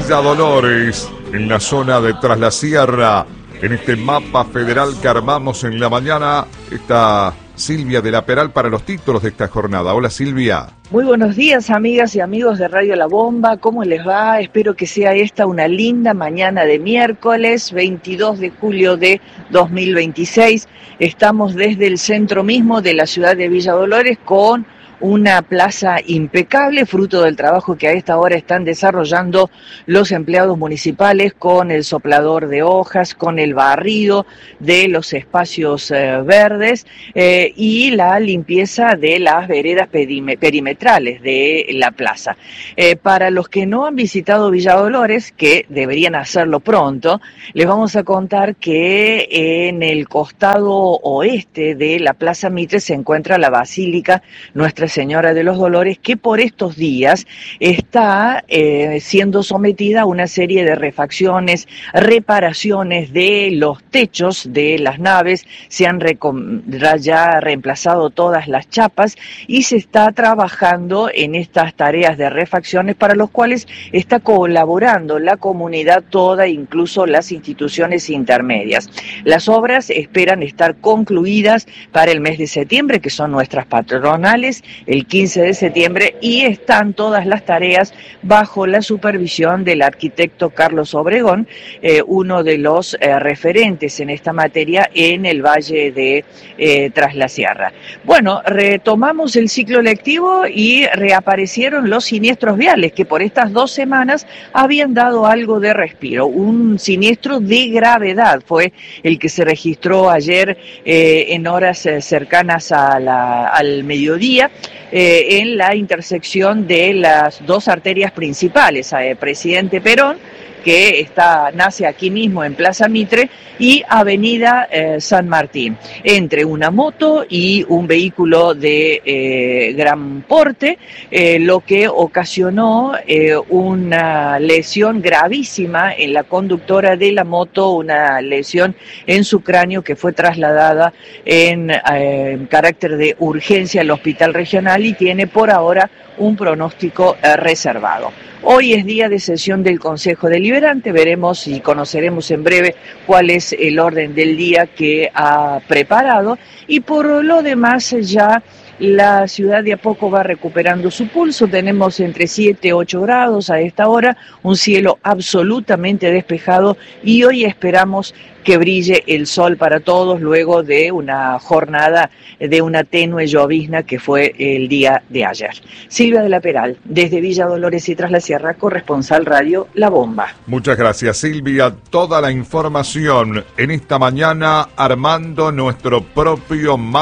Villa Dolores, en la zona de Tras la Sierra. En este mapa federal que armamos en la mañana está Silvia de la Peral para los títulos de esta jornada. Hola, Silvia. Muy buenos días, amigas y amigos de Radio La Bomba. ¿Cómo les va? Espero que sea esta una linda mañana de miércoles 22 de julio de 2026. Estamos desde el centro mismo de la ciudad de Villa Dolores con una plaza impecable, fruto del trabajo que a esta hora están desarrollando los empleados municipales con el soplador de hojas, con el barrido de los espacios verdes y la limpieza de las veredas perimetrales de la plaza. Para los que no han visitado Villa Dolores, que deberían hacerlo pronto, les vamos a contar que en el costado oeste de la Plaza Mitre se encuentra la Basílica Nuestra Señora de los Dolores, que por estos días está siendo sometida a una serie de refacciones, reparaciones de los techos de las naves, se han ya reemplazado todas las chapas y se está trabajando en estas tareas de refacciones para los cuales está colaborando la comunidad toda, incluso las instituciones intermedias. Las obras esperan estar concluidas para el mes de septiembre, que son nuestras patronales, el 15 de septiembre, y están todas las tareas bajo la supervisión del arquitecto Carlos Obregón, uno de los referentes en esta materia en el Valle de Tras la Sierra. Bueno, retomamos el ciclo lectivo y reaparecieron los siniestros viales que por estas 2 semanas habían dado algo de respiro. Un siniestro de gravedad fue el que se registró ayer en horas cercanas al mediodía, en la intersección de las 2 arterias principales, Presidente Perón, que nace aquí mismo en Plaza Mitre, y Avenida San Martín, entre una moto y un vehículo de gran porte, lo que ocasionó una lesión gravísima en la conductora de la moto, una lesión en su cráneo que fue trasladada en carácter de urgencia al Hospital Regional y tiene por ahora un pronóstico reservado. Hoy es día de sesión del Consejo Deliberante, veremos y conoceremos en breve cuál es el orden del día que ha preparado, y por lo demás ya la ciudad de a poco va recuperando su pulso. Tenemos entre 7 y 8 grados a esta hora, un cielo absolutamente despejado, y hoy esperamos que brille el sol para todos luego de una jornada de una tenue llovizna que fue el día de ayer. Silvia de la Peral, desde Villa Dolores y Tras la Sierra, corresponsal Radio La Bomba. Muchas gracias, Silvia. Toda la información en esta mañana armando nuestro propio mapa